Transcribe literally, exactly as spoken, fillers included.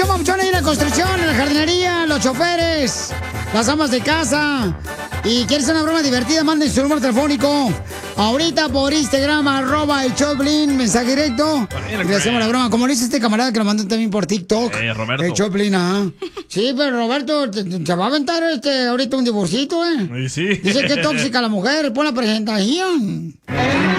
papuchón, ahí en la construcción, en la jardinería, los choferes, las amas de casa. Y quieres una broma divertida, manden su número telefónico. Ahorita por Instagram, arroba el Choplin, mensaje directo. Y le hacemos la broma. Como le dice este camarada que lo mandó también por TikTok. Eh, Roberto. El Choplin, ajá. Sí, pero Roberto, te- te- se va a aventar este ahorita un divorcito, ¿eh? Sí, sí. Dice que es tóxica la mujer, pon la presentación.